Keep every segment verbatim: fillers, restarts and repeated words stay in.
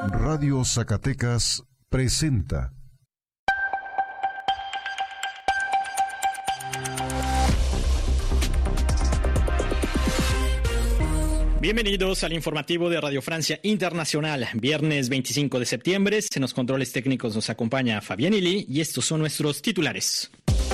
Radio Zacatecas presenta Bienvenidos al informativo de Radio Francia Internacional. Viernes veinticinco de septiembre, en los controles técnicos nos acompaña Fabián Ili y estos son nuestros titulares.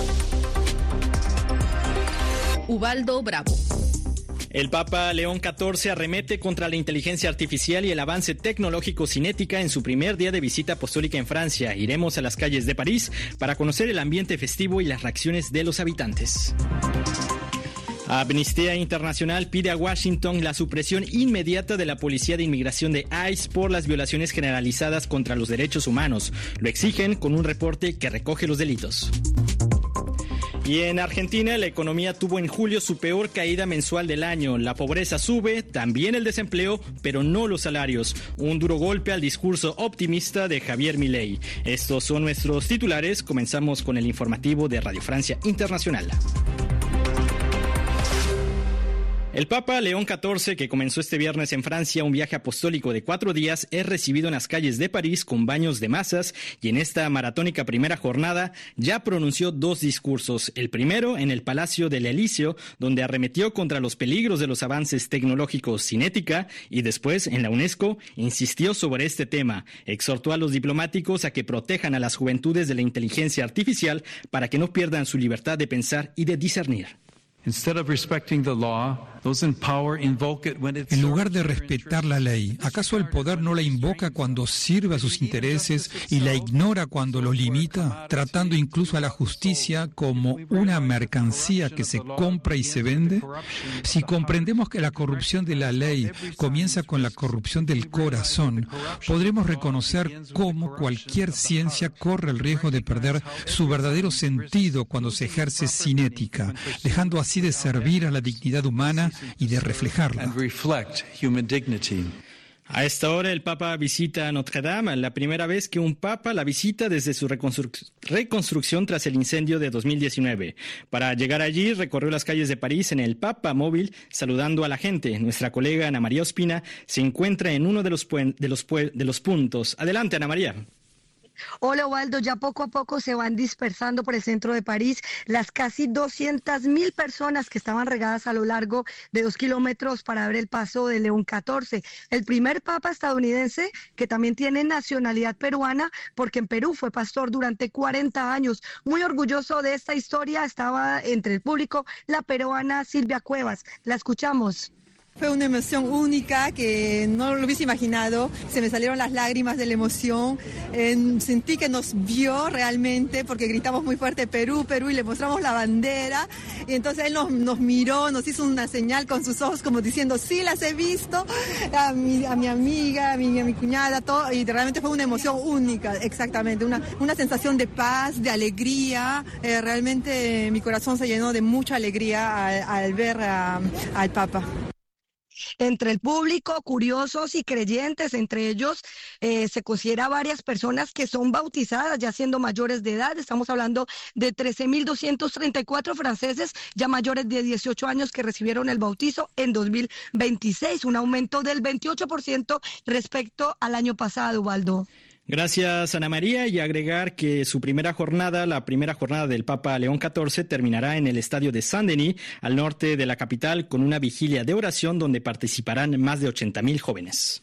Ubaldo Bravo. El Papa León catorce arremete contra la inteligencia artificial y el avance tecnológico sin ética en su primer día de visita apostólica en Francia. Iremos a las calles de París para conocer el ambiente festivo y las reacciones de los habitantes. Amnistía Internacional pide a Washington la supresión inmediata de la Policía de Inmigración de ICE por las violaciones generalizadas contra los derechos humanos. Lo exigen con un reporte que recoge los delitos. Y en Argentina, la economía tuvo en julio su peor caída mensual del año. La pobreza sube, también el desempleo, pero no los salarios. Un duro golpe al discurso optimista de Javier Milei. Estos son nuestros titulares. Comenzamos con el informativo de Radio Francia Internacional. El Papa León catorce, que comenzó este viernes en Francia un viaje apostólico de cuatro días, es recibido en las calles de París con baños de masas y en esta maratónica primera jornada ya pronunció dos discursos. El primero en el Palacio del Elíseo, donde arremetió contra los peligros de los avances tecnológicos sin ética, y después en la UNESCO insistió sobre este tema. Exhortó a los diplomáticos a que protejan a las juventudes de la inteligencia artificial para que no pierdan su libertad de pensar y de discernir. En lugar de respetar la ley, ¿acaso el poder no la invoca cuando sirve a sus intereses y la ignora cuando los limita, tratando incluso a la justicia como una mercancía que se compra y se vende? Si comprendemos que la corrupción de la ley comienza con la corrupción del corazón, podremos reconocer cómo cualquier ciencia corre el riesgo de perder su verdadero sentido cuando se ejerce sin ética, dejando así de servir a la dignidad humana y de reflejarla. A esta hora el Papa visita Notre Dame, la primera vez que un Papa la visita desde su reconstru- reconstrucción tras el incendio de dos mil diecinueve. Para llegar allí recorrió las calles de París en el Papa móvil saludando a la gente. Nuestra colega Ana María Ospina se encuentra en uno de los, puen- de los, pue- de los puntos. Adelante, Ana María. Hola, Waldo, ya poco a poco se van dispersando por el centro de París las casi doscientas mil personas que estaban regadas a lo largo de dos kilómetros para ver el paso de León catorce, el primer papa estadounidense que también tiene nacionalidad peruana, porque en Perú fue pastor durante cuarenta años. Muy orgulloso de esta historia, estaba entre el público la peruana Silvia Cuevas. La escuchamos. Fue una emoción única que no lo hubiese imaginado, se me salieron las lágrimas de la emoción, eh, sentí que nos vio realmente porque gritamos muy fuerte Perú, Perú y le mostramos la bandera y entonces él nos, nos miró, nos hizo una señal con sus ojos como diciendo sí las he visto, a mi, a mi amiga, a mi, a mi cuñada, todo, y realmente fue una emoción única, exactamente, una, una sensación de paz, de alegría, eh, realmente mi corazón se llenó de mucha alegría al, al ver a, al Papa. Entre el público, curiosos y creyentes, entre ellos eh, se considera varias personas que son bautizadas ya siendo mayores de edad. Estamos hablando de trece mil doscientos treinta y cuatro franceses ya mayores de dieciocho años que recibieron el bautizo en dos mil veintiséis, un aumento del veintiocho por ciento respecto al año pasado, Waldo. Gracias, Ana María, y agregar que su primera jornada, la primera jornada del Papa León catorce, terminará en el estadio de Saint-Denis, al norte de la capital, con una vigilia de oración donde participarán más de ochenta mil jóvenes.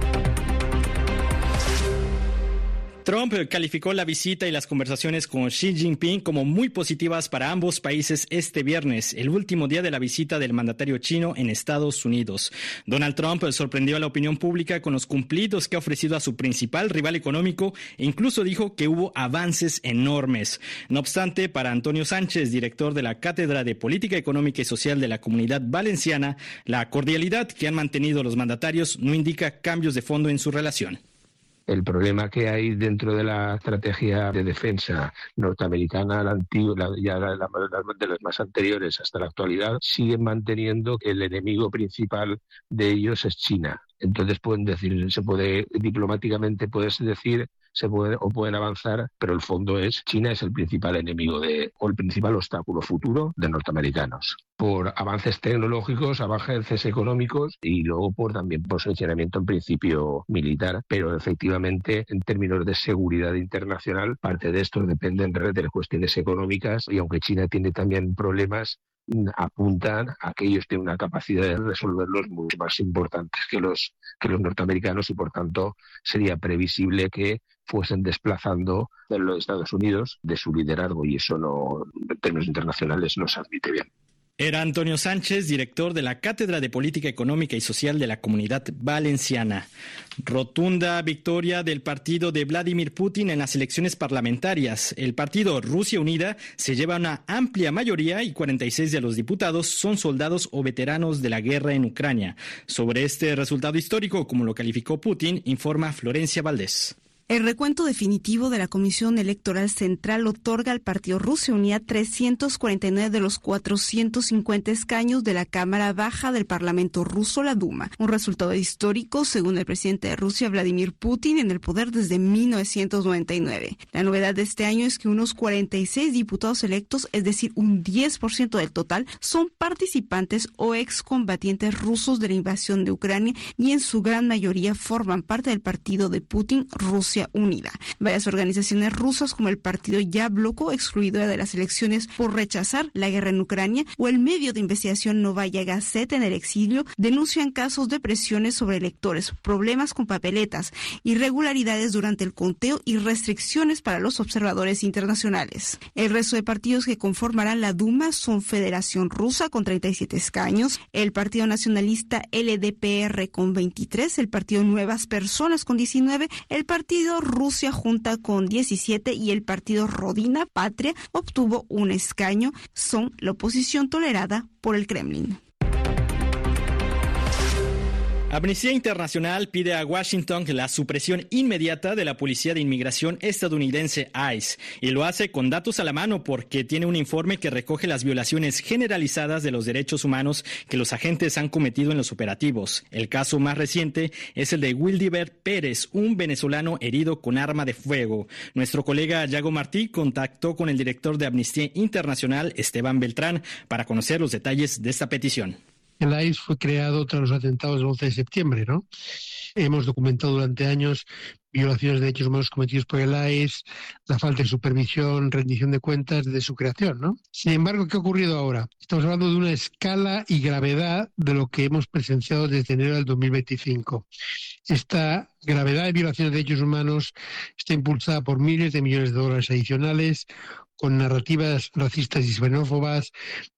Trump calificó la visita y las conversaciones con Xi Jinping como muy positivas para ambos países este viernes, el último día de la visita del mandatario chino en Estados Unidos. Donald Trump sorprendió a la opinión pública con los cumplidos que ha ofrecido a su principal rival económico e incluso dijo que hubo avances enormes. No obstante, para Antonio Sánchez, director de la Cátedra de Política Económica y Social de la Comunidad Valenciana, la cordialidad que han mantenido los mandatarios no indica cambios de fondo en su relación. El problema que hay dentro de la estrategia de defensa norteamericana, la antigua, la, ya la, la, de las más anteriores hasta la actualidad, siguen manteniendo que el enemigo principal de ellos es China. Entonces pueden decir, se puede diplomáticamente puedes decir, se puede o pueden avanzar, pero el fondo es China es el principal enemigo de o el principal obstáculo futuro de norteamericanos por avances tecnológicos, avances económicos y luego por también posicionamiento en principio militar, pero efectivamente en términos de seguridad internacional parte de esto depende en red de cuestiones económicas y aunque China tiene también problemas apuntan a que ellos tienen una capacidad de resolverlos mucho más importantes que los que los norteamericanos y por tanto sería previsible que fuesen desplazando a los Estados Unidos de su liderazgo y eso no en términos internacionales no se admite bien. Era Antonio Sánchez, director de la Cátedra de Política Económica y Social de la Comunidad Valenciana. Rotunda victoria del partido de Vladimir Putin en las elecciones parlamentarias. El partido Rusia Unida se lleva una amplia mayoría y cuarenta y seis de los diputados son soldados o veteranos de la guerra en Ucrania. Sobre este resultado histórico, como lo calificó Putin, informa Florencia Valdés. El recuento definitivo de la Comisión Electoral Central otorga al Partido Rusia Unida trescientos cuarenta y nueve de los cuatrocientos cincuenta escaños de la Cámara Baja del Parlamento ruso, la Duma. Un resultado histórico, según el presidente de Rusia, Vladimir Putin, en el poder desde mil novecientos noventa y nueve. La novedad de este año es que unos cuarenta y seis diputados electos, es decir, un diez por ciento del total, son participantes o excombatientes rusos de la invasión de Ucrania y en su gran mayoría forman parte del partido de Putin, Rusia Unida. Varias organizaciones rusas como el partido Yabloko, excluido de las elecciones por rechazar la guerra en Ucrania, o el medio de investigación Novaya Gazeta en el exilio, denuncian casos de presiones sobre electores, problemas con papeletas, irregularidades durante el conteo y restricciones para los observadores internacionales. El resto de partidos que conformarán la Duma son Federación Rusa con treinta y siete escaños, el Partido Nacionalista L D P R con veintitrés, el Partido Nuevas Personas con diecinueve, el Partido Rusia Junta con diecisiete y el partido Rodina Patria obtuvo un escaño. Son la oposición tolerada por el Kremlin. Amnistía Internacional pide a Washington la supresión inmediata de la Policía de Inmigración estadounidense I C E y lo hace con datos a la mano porque tiene un informe que recoge las violaciones generalizadas de los derechos humanos que los agentes han cometido en los operativos. El caso más reciente es el de Wildibert Pérez, un venezolano herido con arma de fuego. Nuestro colega Yago Martí contactó con el director de Amnistía Internacional, Esteban Beltrán, para conocer los detalles de esta petición. El I C E fue creado tras los atentados del once de septiembre, ¿no? Hemos documentado durante años violaciones de derechos humanos cometidos por el I C E, la falta de supervisión, rendición de cuentas desde su creación, ¿no? Sin embargo, ¿qué ha ocurrido ahora? Estamos hablando de una escala y gravedad de lo que hemos presenciado desde enero del dos mil veinticinco. Esta gravedad de violaciones de derechos humanos está impulsada por miles de millones de dólares adicionales, con narrativas racistas y xenófobas,